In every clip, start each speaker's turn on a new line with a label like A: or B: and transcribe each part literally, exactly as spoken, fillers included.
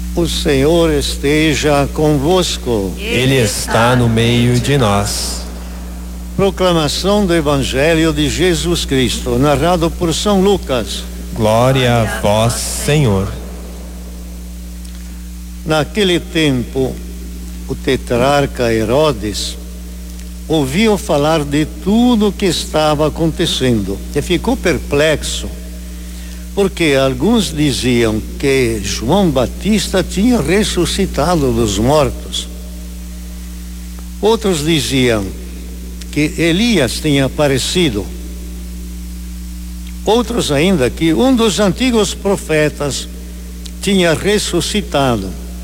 A: O Senhor esteja convosco.
B: Ele está no meio de nós.
A: Proclamação do Evangelho de Jesus Cristo, narrado por São Lucas.
B: Glória a vós, Senhor.
A: Naquele tempo, o tetrarca Herodes ouviu falar de tudo o que estava acontecendo e ficou perplexo, porque alguns diziam que João Batista tinha ressuscitado dos mortos. Outros diziam que Elias tinha aparecido. Outros ainda que um dos antigos profetas tinha ressuscitado.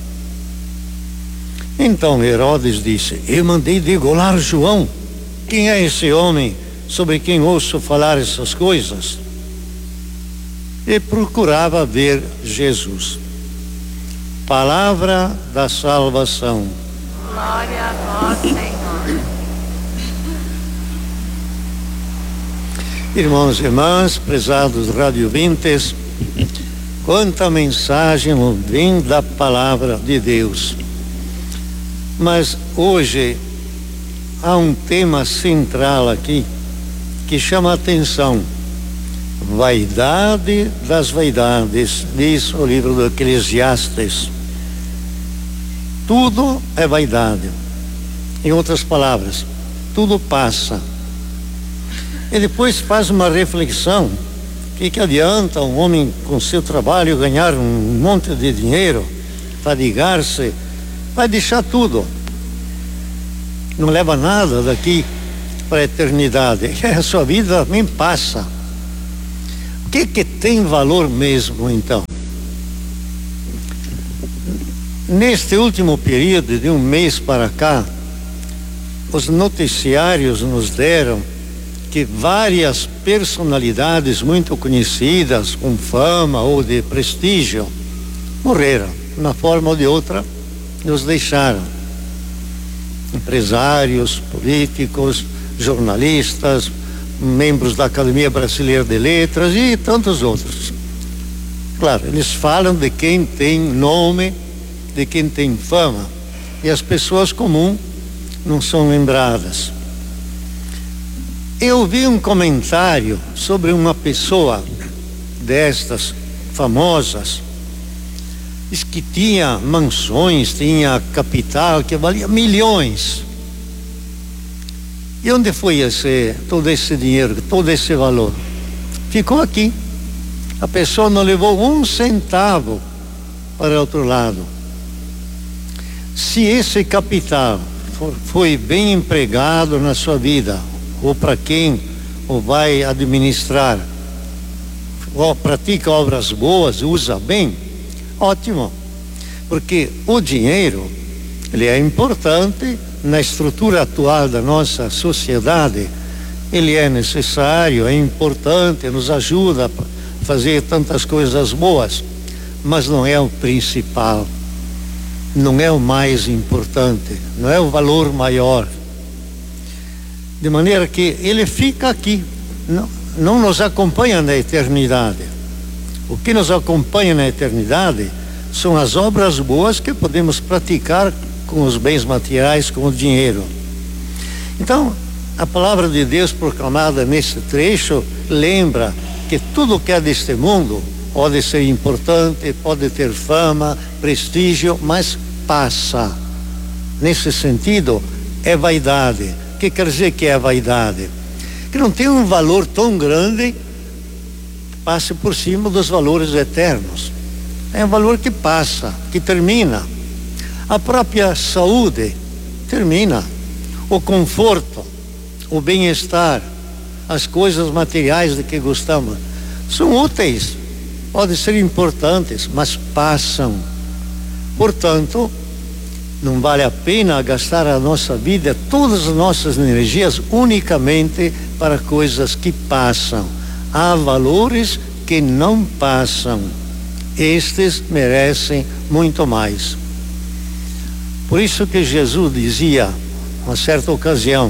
A: Então Herodes disse: eu mandei degolar João. Quem é esse homem sobre quem ouço falar essas coisas? E procurava ver Jesus. Palavra da salvação.
C: Glória a vós, Senhor.
A: Irmãos e irmãs, prezados radiovintes, quanta mensagem vem da palavra de Deus. Mas hoje há um tema central aqui que chama a atenção. Vaidade das vaidades, diz o livro do Eclesiastes. Tudo é vaidade. Em outras palavras, tudo passa. E depois faz uma reflexão: o que, que adianta um homem com seu trabalho ganhar um monte de dinheiro, fadigar-se, vai deixar tudo, não leva nada daqui para a eternidade, e a sua vida também passa. O que que tem valor mesmo, então? Neste último período de um mês para cá, os noticiários nos deram que várias personalidades muito conhecidas, com fama ou de prestígio, morreram, de uma forma ou de outra, nos deixaram. Empresários, políticos, jornalistas, membros da Academia Brasileira de Letras e tantos outros. Claro, eles falam de quem tem nome, de quem tem fama, e as pessoas comuns não são lembradas. Eu vi um comentário sobre uma pessoa destas famosas, diz que tinha mansões, tinha capital que valia milhões. E onde foi esse, todo esse dinheiro, todo esse valor? Ficou aqui. A pessoa não levou um centavo para outro lado. Se esse capital for, foi bem empregado na sua vida, ou para quem o vai administrar, ou pratica obras boas, usa bem, ótimo. Porque o dinheiro, ele é importante na estrutura atual da nossa sociedade. Ele é necessário, é importante, nos ajuda a fazer tantas coisas boas, mas não é o principal, não é o mais importante, não é o valor maior. De maneira que ele fica aqui, não, não nos acompanha na eternidade. O que nos acompanha na eternidade são as obras boas que podemos praticar com os bens materiais, com o dinheiro. Então, a palavra de Deus proclamada nesse trecho lembra que tudo que é deste mundo pode ser importante, pode ter fama, prestígio, mas passa. Nesse sentido, é vaidade. O que quer dizer que é vaidade? Que não tem um valor tão grande que passe por cima dos valores eternos. É um valor que passa, que termina. A própria saúde termina. O conforto, o bem-estar, as coisas materiais de que gostamos são úteis, podem ser importantes, mas passam. Portanto, não vale a pena gastar a nossa vida, todas as nossas energias, unicamente para coisas que passam. Há valores que não passam. Estes merecem muito mais. Por isso que Jesus dizia, uma certa ocasião,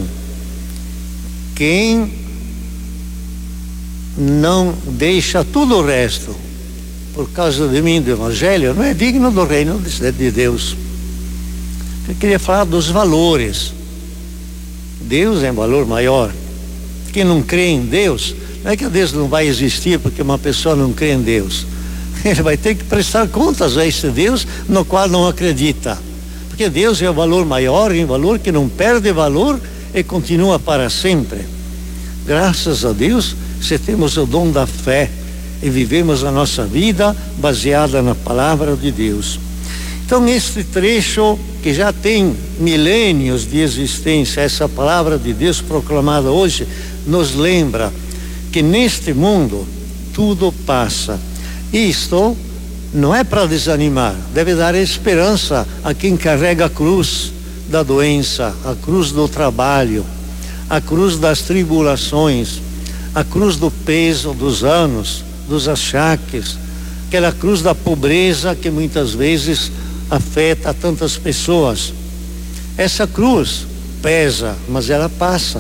A: quem não deixa tudo o resto por causa de mim, do Evangelho, não é digno do reino de Deus. Eu queria falar dos valores. Deus é um valor maior. Quem não crê em Deus, não é que Deus não vai existir porque uma pessoa não crê em Deus. Ele vai ter que prestar contas a esse Deus no qual não acredita. Porque Deus é o valor maior, é um valor que não perde valor e continua para sempre. Graças a Deus, se temos o dom da fé e vivemos a nossa vida baseada na palavra de Deus. Então, este trecho que já tem milênios de existência, essa palavra de Deus proclamada hoje, nos lembra que neste mundo tudo passa. Isto não é para desanimar, deve dar esperança a quem carrega a cruz da doença, a cruz do trabalho, a cruz das tribulações, a cruz do peso dos anos, dos achaques, aquela cruz da pobreza que muitas vezes afeta tantas pessoas. Essa cruz pesa, mas ela passa.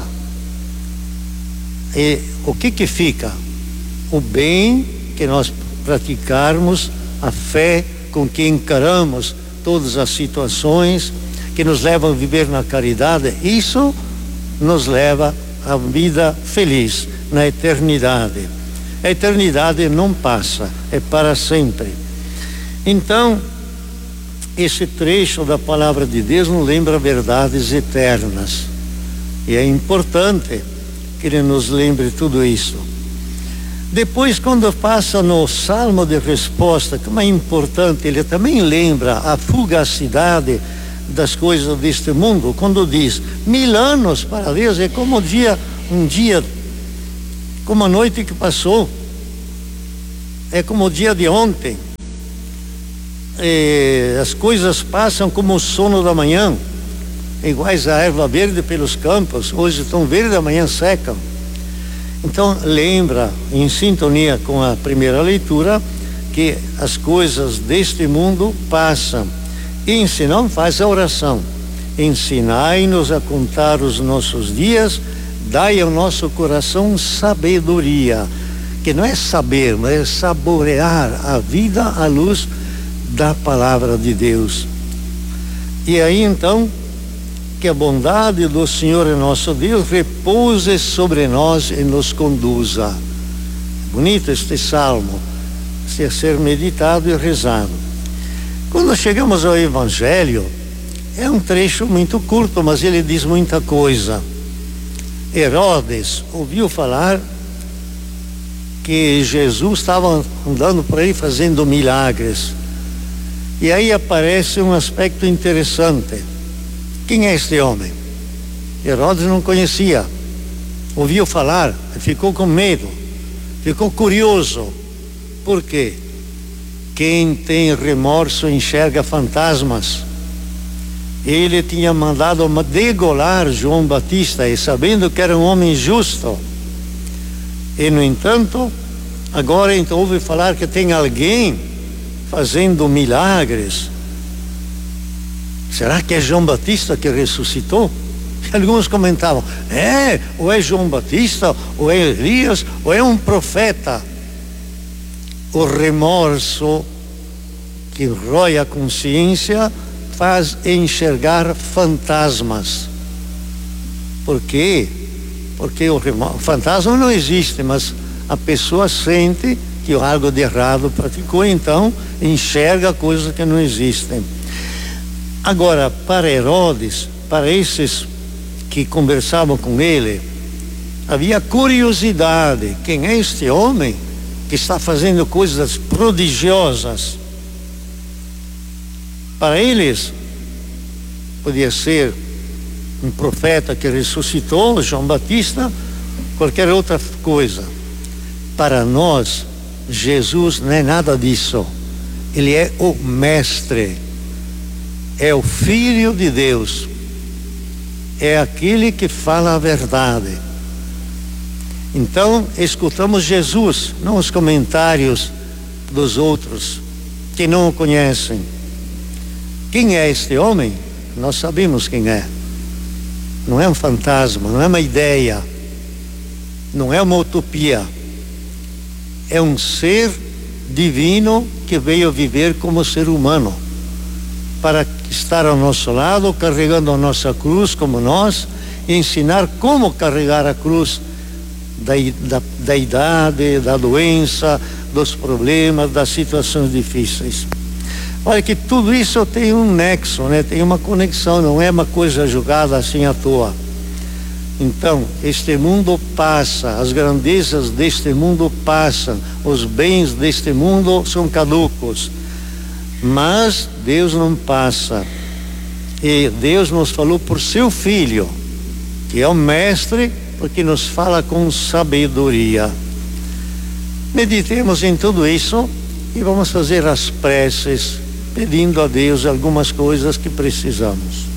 A: E o que que fica? O bem que nós praticarmos, a fé com que encaramos todas as situações que nos levam a viver na caridade, isso nos leva à vida feliz na eternidade. A eternidade não passa, é para sempre. Então, esse trecho da palavra de Deus nos lembra verdades eternas. E é importante que ele nos lembre tudo isso. Depois, quando passa no Salmo de resposta, que é importante, ele também lembra a fugacidade das coisas deste mundo, quando diz, mil anos para Deus é como um dia, um dia, como a noite que passou, é como o dia de ontem. E as coisas passam como o sono da manhã, iguais à erva verde pelos campos, hoje estão verdes, amanhã secam. Então lembra, em sintonia com a primeira leitura, que as coisas deste mundo passam. E se não, faz a oração: ensinai-nos a contar os nossos dias, dai ao nosso coração sabedoria, que não é saber, mas é saborear a vida à luz da palavra de Deus. E aí então, que a bondade do Senhor nosso Deus repouse sobre nós e nos conduza. Bonito este salmo, se a ser meditado e rezado. Quando chegamos ao Evangelho, é um trecho muito curto, mas ele diz muita coisa. Herodes ouviu falar que Jesus estava andando por aí fazendo milagres. E aí aparece um aspecto interessante. Quem é este homem? Herodes não conhecia, ouviu falar, ficou com medo, ficou curioso. Por quê? Quem tem remorso enxerga fantasmas. Ele tinha mandado degolar João Batista, e sabendo que era um homem justo. E no entanto, agora então ouve falar que tem alguém fazendo milagres. Será que é João Batista que ressuscitou? Alguns comentavam, é, ou é João Batista, ou é Elias, ou é um profeta. O remorso que rói a consciência faz enxergar fantasmas. Por quê? Porque o, remorso, o fantasma não existe, mas a pessoa sente que algo de errado praticou, então enxerga coisas que não existem. Agora, para Herodes, para esses que conversavam com ele, havia curiosidade. Quem é este homem que está fazendo coisas prodigiosas? Para eles, podia ser um profeta que ressuscitou, João Batista, qualquer outra coisa. Para nós, Jesus não é nada disso. Ele é o mestre, é o Filho de Deus, é aquele que fala a verdade. Então escutamos Jesus, não os comentários dos outros que não o conhecem. Quem é este homem? Nós sabemos quem é. Não é um fantasma, não é uma ideia, não é uma utopia. É um ser divino que veio viver como ser humano, para estar ao nosso lado, carregando a nossa cruz como nós, e ensinar como carregar a cruz da, da, da idade, da doença, dos problemas, das situações difíceis. Olha que tudo isso tem um nexo, né? Tem uma conexão, não é uma coisa jogada assim à toa. Então, este mundo passa, as grandezas deste mundo passam, os bens deste mundo são caducos, mas Deus não passa. E Deus nos falou por seu Filho, que é o Mestre, porque nos fala com sabedoria. Meditemos em tudo isso e vamos fazer as preces, pedindo a Deus algumas coisas que precisamos.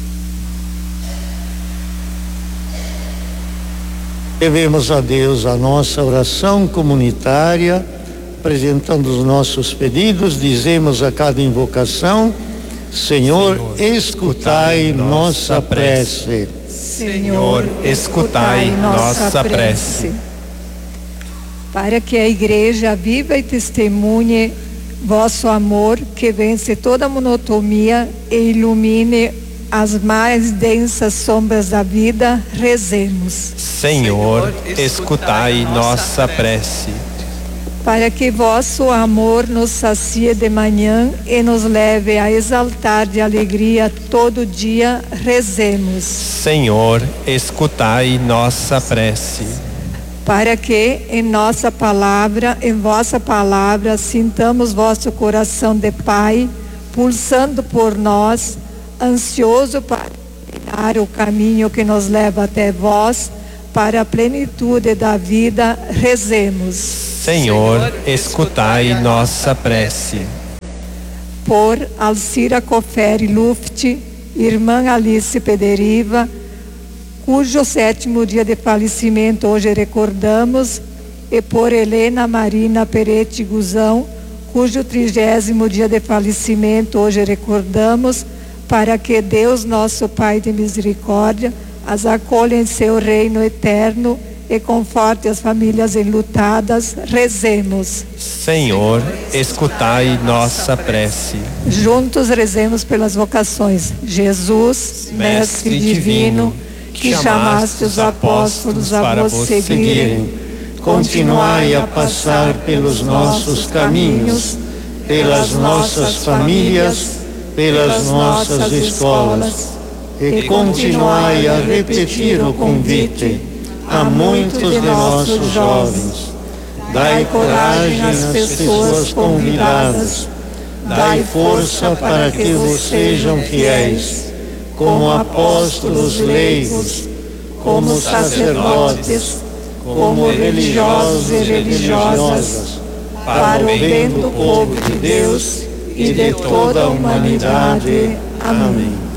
A: Levemos a Deus a nossa oração comunitária, apresentando os nossos pedidos, dizemos a cada invocação: Senhor, Senhor escutai nossa prece.
B: Senhor, escutai nossa prece.
D: Para que a Igreja viva e testemunhe vosso amor, que vence toda monotonia e ilumine as mais densas sombras da vida, rezemos.
B: Senhor, escutai nossa prece.
D: Para que vosso amor nos sacie de manhã e nos leve a exaltar de alegria todo dia, rezemos.
B: Senhor, escutai nossa prece.
D: Para que em nossa palavra, em vossa palavra, sintamos vosso coração de Pai, pulsando por nós, ansioso para iluminar o caminho que nos leva até vós, para a plenitude da vida, rezemos.
B: Senhor, escutai nossa prece.
D: Por Alcira Coferi Luft, irmã Alice Pederiva, cujo sétimo dia de falecimento hoje recordamos, e por Helena Marina Peretti Guzão, cujo trigésimo dia de falecimento hoje recordamos, para que Deus, nosso Pai de misericórdia, as acolha em seu reino eterno e conforte as famílias enlutadas, rezemos.
B: Senhor, escutai nossa prece.
D: Juntos rezemos pelas vocações. Jesus, Mestre divino, que chamaste os apóstolos a vos seguirem,
A: continuai a passar pelos nossos caminhos, pelas nossas famílias, pelas nossas escolas, e continuai a repetir o convite a muitos de nossos jovens. Dai coragem às pessoas convidadas, dai força para que vos sejam fiéis, como apóstolos leigos, como sacerdotes, como religiosos e religiosas, para o bem do povo de Deus e de toda a humanidade. Amém.